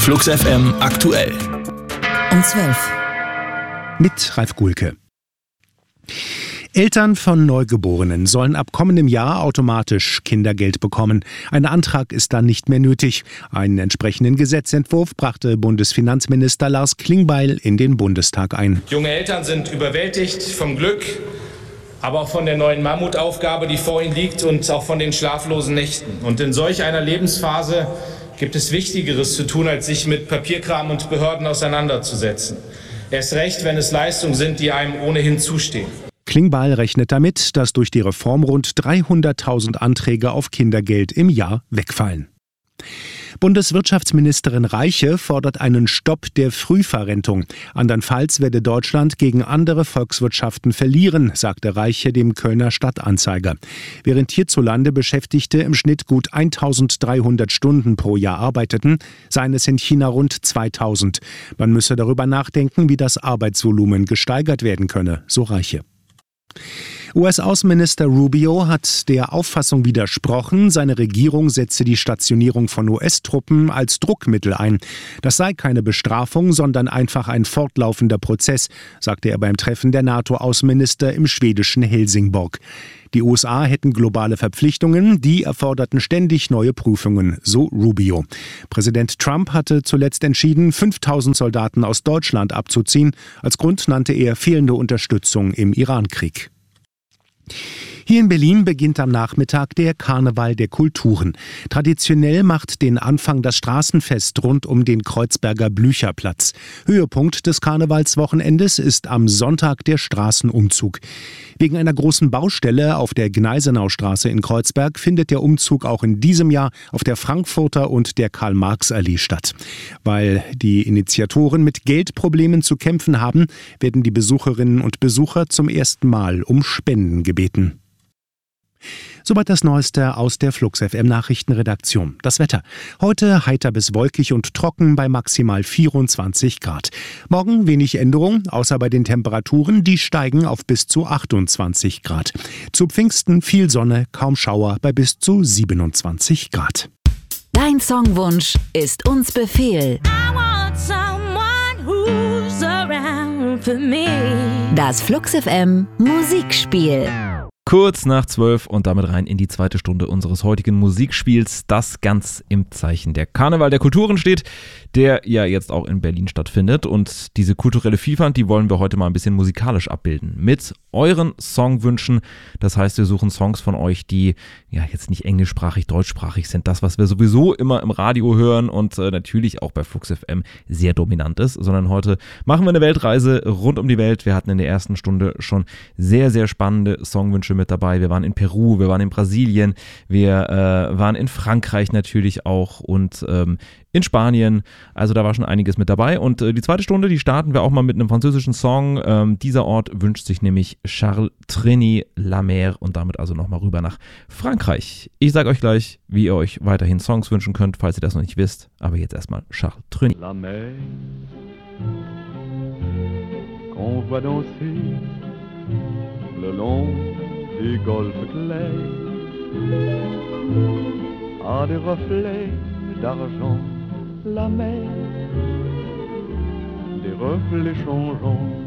Flux FM aktuell. Um 12. Mit Ralf Gulke. Eltern von Neugeborenen sollen ab kommendem Jahr automatisch Kindergeld bekommen. Ein Antrag ist dann nicht mehr nötig. Einen entsprechenden Gesetzentwurf brachte Bundesfinanzminister Lars Klingbeil in den Bundestag ein. Junge Eltern sind überwältigt vom Glück, aber auch von der neuen Mammutaufgabe, die vor ihnen liegt, und auch von den schlaflosen Nächten. Und in solch einer Lebensphase gibt es Wichtigeres zu tun, als sich mit Papierkram und Behörden auseinanderzusetzen. Erst recht, wenn es Leistungen sind, die einem ohnehin zustehen. Klingbeil rechnet damit, dass durch die Reform rund 300.000 Anträge auf Kindergeld im Jahr wegfallen. Bundeswirtschaftsministerin Reiche fordert einen Stopp der Frühverrentung. Andernfalls werde Deutschland gegen andere Volkswirtschaften verlieren, sagte Reiche dem Kölner Stadtanzeiger. Während hierzulande Beschäftigte im Schnitt gut 1.300 Stunden pro Jahr arbeiteten, seien es in China rund 2.000. Man müsse darüber nachdenken, wie das Arbeitsvolumen gesteigert werden könne, so Reiche. US-Außenminister Rubio hat der Auffassung widersprochen, seine Regierung setze die Stationierung von US-Truppen als Druckmittel ein. Das sei keine Bestrafung, sondern einfach ein fortlaufender Prozess, sagte er beim Treffen der NATO-Außenminister im schwedischen Helsingborg. Die USA hätten globale Verpflichtungen, die erforderten ständig neue Prüfungen, so Rubio. Präsident Trump hatte zuletzt entschieden, 5.000 Soldaten aus Deutschland abzuziehen. Als Grund nannte er fehlende Unterstützung im Irankrieg. Hier in Berlin beginnt am Nachmittag der Karneval der Kulturen. Traditionell macht den Anfang das Straßenfest rund um den Kreuzberger Blücherplatz. Höhepunkt des Karnevalswochenendes ist am Sonntag der Straßenumzug. Wegen einer großen Baustelle auf der Gneisenaustraße in Kreuzberg findet der Umzug auch in diesem Jahr auf der Frankfurter und der Karl-Marx-Allee statt. Weil die Initiatoren mit Geldproblemen zu kämpfen haben, werden die Besucherinnen und Besucher zum ersten Mal um Spenden gebeten. Soweit das Neueste aus der Flux FM Nachrichtenredaktion. Das Wetter. Heute heiter bis wolkig und trocken bei maximal 24 Grad. Morgen wenig Änderung, außer bei den Temperaturen, die steigen auf bis zu 28 Grad. Zu Pfingsten viel Sonne, kaum Schauer bei bis zu 27 Grad. Dein Songwunsch ist uns Befehl. Das Flux FM Musikspiel. Kurz nach 12 und damit rein in die zweite Stunde unseres heutigen Musikspiels, das ganz im Zeichen der Karneval der Kulturen steht, der ja jetzt auch in Berlin stattfindet. Und diese kulturelle Vielfalt, die wollen wir heute mal ein bisschen musikalisch abbilden. Mit euren Songwünschen. Das heißt, wir suchen Songs von euch, die ja jetzt nicht englischsprachig, deutschsprachig sind. Das, was wir sowieso immer im Radio hören und natürlich auch bei Flux FM sehr dominant ist. Sondern heute machen wir eine Weltreise rund um die Welt. Wir hatten in der ersten Stunde schon sehr, sehr spannende Songwünsche mit dabei. Wir waren in Peru, wir waren in Brasilien, wir waren in Frankreich natürlich auch und in Spanien. Also da war schon einiges mit dabei. Und die zweite Stunde, die starten wir auch mal mit einem französischen Song. Dieser Ort wünscht sich nämlich Charles Trenet La Mer und damit also nochmal rüber nach Frankreich. Ich sage euch gleich, wie ihr euch weiterhin Songs wünschen könnt, falls ihr das noch nicht wisst. Aber jetzt erstmal Charles Trenet. La mer qu'on voit danser le long des golfes clairs a des reflets d'argent, la mer, des reflets changeants